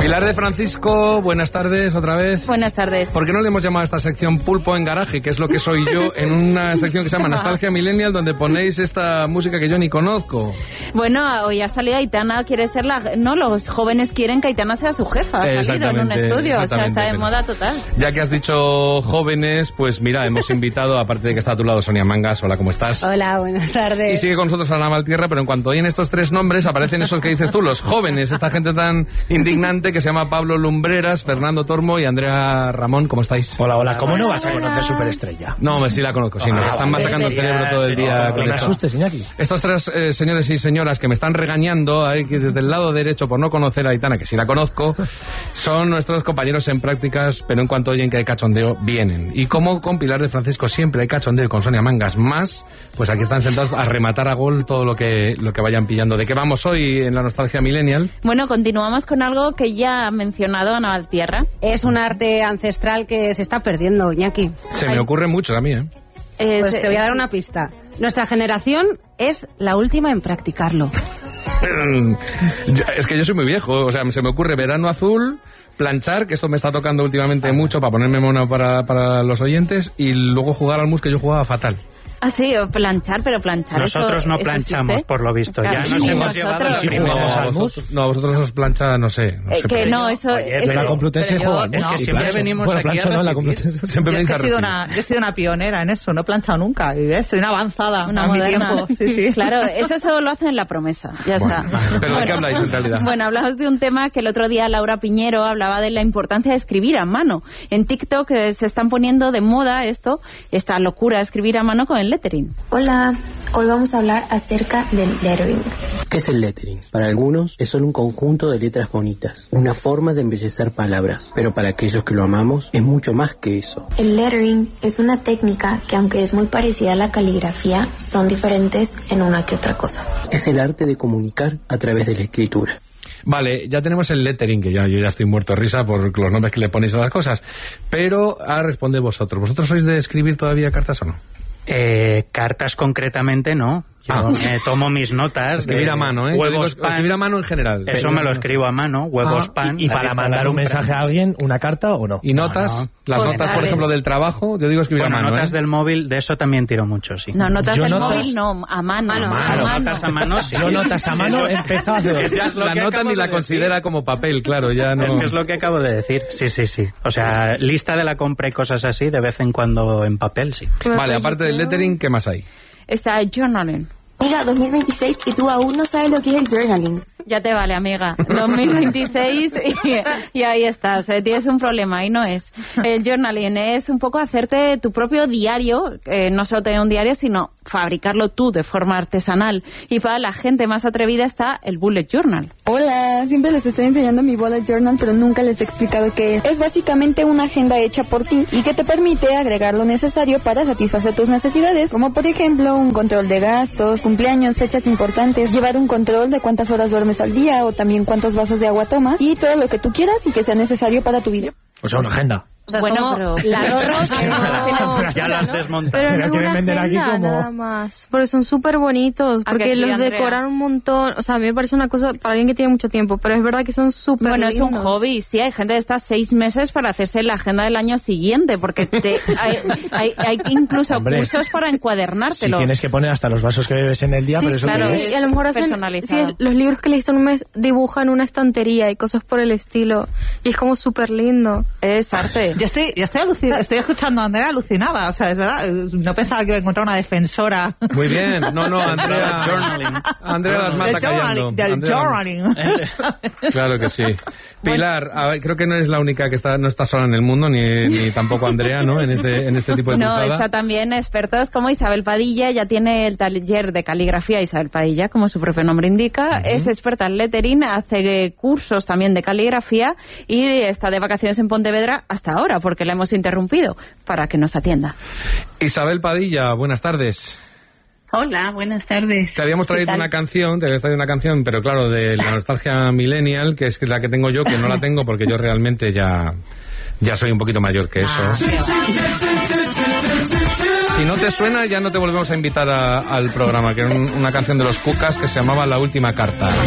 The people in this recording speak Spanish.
Pilar de Francisco, buenas tardes otra vez. Buenas tardes. ¿Por qué no le hemos llamado a esta sección Pulpo en Garaje, que es lo que soy yo, en una sección que se llama Nostalgia Millennial, donde ponéis esta música que yo ni conozco? Bueno, hoy ha salido Aitana, quiere ser la... No, los jóvenes quieren que Aitana sea su jefa, ha salido en un estudio, o sea, está de moda total. Ya que has dicho jóvenes, pues mira, hemos invitado, aparte de que está a tu lado Sonia Mangas, hola, ¿cómo estás? Hola, buenas tardes. Y sigue con nosotros Ana Valtierra, pero en cuanto oyen estos tres nombres, aparecen esos que dices tú, los jóvenes, esta gente tan indignante que se llama Pablo Lumbreras, Fernando Tormo y Andrea Ramón, ¿cómo estáis? Hola, hola. ¿Cómo no vas a conocer Superestrella? No, sí la conozco, sí, nos están machacando el cerebro todo el día. No me asustes, Iñaki. Estos tres señores y señoras que me están regañando ahí desde el lado derecho por no conocer a Aitana, que sí la conozco, son nuestros compañeros en prácticas, pero en cuanto oyen que hay cachondeo, vienen. Y como con Pilar de Francisco siempre hay cachondeo y con Sonia Mangas más, pues aquí están sentados a rematar a gol todo lo que vayan pillando. ¿De qué vamos hoy en la Nostalgia Millennial? Bueno, continuamos con algo que ya ha mencionado Ana Valtierra. Es un arte ancestral que se está perdiendo, Iñaki. Se me ocurre mucho a mí, ¿eh? Pues te voy a dar una pista. Nuestra generación es la última en practicarlo. Es que yo soy muy viejo, o sea, se me ocurre verano azul, planchar, que esto me está tocando últimamente mucho para ponerme mono para los oyentes, y luego jugar al mus, que yo jugaba fatal. Ah, sí, planchar, pero planchar. Nosotros eso, no ¿eso planchamos, existe? por lo visto. Claro, ya nos sí, hemos llevado nosotros. los primeros al mus. No, a vosotros os plancha, no sé. Que no, eso... Oye, la Complutense juega al mus. Es que siempre venimos aquí a recibir. Siempre me Yo he sido una pionera en eso, no he planchado nunca. Y ves, soy una avanzada una a mi moderna. tiempo. Sí. Claro, eso solo lo hacen en La Promesa, ya está. ¿Pero de qué habláis en realidad? Bueno, hablamos de un tema que el otro día Laura Piñero hablaba de la importancia de escribir a mano. En TikTok se están poniendo de moda esta locura de escribir a mano con el lettering. Hola, hoy vamos a hablar acerca del lettering. ¿Qué es el lettering? Para algunos es solo un conjunto de letras bonitas, una forma de embellecer palabras, pero para aquellos que lo amamos es mucho más que eso. El lettering es una técnica que, aunque es muy parecida a la caligrafía, son diferentes en una que otra cosa. Es el arte de comunicar a través de la escritura. Vale, ya tenemos el lettering, que yo ya estoy muerto de risa por los nombres que le ponéis a las cosas, pero ahora responde vosotros. ¿Vosotros sois de escribir todavía cartas o no? Cartas concretamente no. Yo me tomo mis notas. Escribir a mano, ¿eh? Huevos pan. Escribir a mano en general. Eso me lo escribo a mano, huevos pan. ¿Y para mandar un mensaje a alguien, una carta o no? ¿Y notas? No. Las Postales. notas, por ejemplo, del trabajo, yo digo escribir a mano. Notas del móvil, de eso también tiro mucho, sí. No, notas Yo del notas- móvil no, a mano. Claro, notas a mano, sí. Yo notas a mano he empezado. La nota ni la considera como papel, claro, ya no... Es que es lo que acabo de decir. Sí. O sea, lista de la compra y cosas así, de vez en cuando en papel, sí. Vale, aparte del lettering, ¿qué más hay? Está journaling. Amiga, 2026 y tú aún no sabes lo que es el journaling. Ya te vale, amiga. 2026 y ahí estás. Tienes un problema y no es. El journaling es un poco hacerte tu propio diario, no solo tener un diario, sino fabricarlo tú de forma artesanal. Y para la gente más atrevida está el bullet journal. Hola, siempre les estoy enseñando mi bullet journal, pero nunca les he explicado qué es. Es básicamente una agenda hecha por ti y que te permite agregar lo necesario para satisfacer tus necesidades, como por ejemplo un control de gastos, cumpleaños, fechas importantes, llevar un control de cuántas horas duermes al día o también cuántos vasos de agua tomas y todo lo que tú quieras y que sea necesario para tu vida. O sea, una agenda. O sea, Bueno, es como pero- la ahorros que no... Ya las desmontas. Pero Pero no quieren una vender aquí agenda, como- nada más. Porque son súper bonitos. ¿A que Porque sí, los Andrea? decoran un montón. O sea, a mí me parece una cosa para alguien que tiene mucho tiempo. Pero es verdad que son súper Bueno, es un lindos. hobby. Sí, hay gente que está 6 meses para hacerse la agenda del año siguiente, porque hay incluso Hombre, cursos para Si encuadernártelo. tienes que poner hasta los vasos que bebes en el día, Sí, pero eso claro. que es. Y a lo mejor hacen, Personalizado. sí, los libros que leíste en un mes dibujan una estantería y cosas por el estilo. Y es como súper lindo. Es arte. Yo estoy estoy escuchando a Andrea alucinada, o sea, es verdad, no pensaba que iba a encontrar una defensora. Muy bien, no, Andrea... Andrea las mata callando. Del Andrea- journaling. Claro que sí. Pilar, a ver, creo que no eres la única que no está sola en el mundo, ni tampoco Andrea, ¿no? En este tipo de No, cruzada. está también expertos como Isabel Padilla, ya tiene el taller de caligrafía Isabel Padilla, como su propio nombre indica, es experta en lettering, hace cursos también de caligrafía y está de vacaciones en Pontevedra hasta ahora, porque la hemos interrumpido, para que nos atienda. Isabel Padilla, buenas tardes. Hola, buenas tardes. Te habíamos traído una canción, pero claro, de la nostalgia millennial, que es la que tengo yo, que no la tengo porque yo realmente ya soy un poquito mayor que eso. Si no te suena, ya no te volvemos a invitar al programa, que era una canción de los Cucas que se llamaba La Última Carta.